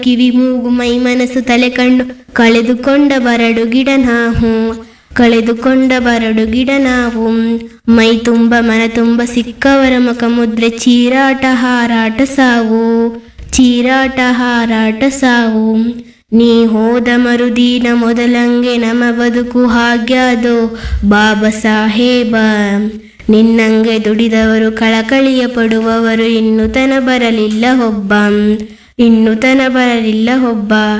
ಕಿವಿ ಮೂಗು ಮೈ ಮನಸ್ಸು ತಲೆ ಕಣ್ಣು ಕಳೆದುಕೊಂಡ ಬರಡು ಗಿಡ ನಾವು, ಕಳೆದುಕೊಂಡ ಬರಡು ಗಿಡ ನಾವು. ಮೈ ತುಂಬ ಮನ ತುಂಬ ಸಿಕ್ಕವರ ಮುಖ ಮುದ್ರೆ ಚೀರಾಟ ಹಾರಾಟ ಸಾವು, ಚೀರಾಟ ಹಾರಾಟ ಸಾವು. ನೀ ಹೋದ ಮರುದಿನ ಮೊದಲಂಗೆ ನಮ್ಮ ಬದುಕು ಹಾಗ್ಯಾದೋ ಬಾಬಾ ಸಾಹೇಬ. ನಿನ್ನಂಗೆ ದುಡಿದವರು ಕಳಕಳಿಯ ಪಡುವವರು ಇನ್ನು ತನ ಬರಲಿಲ್ಲ ಒಬ್ಬ, ಇನ್ನು ತನ ಬರಲಿಲ್ಲ ಒಬ್ಬ.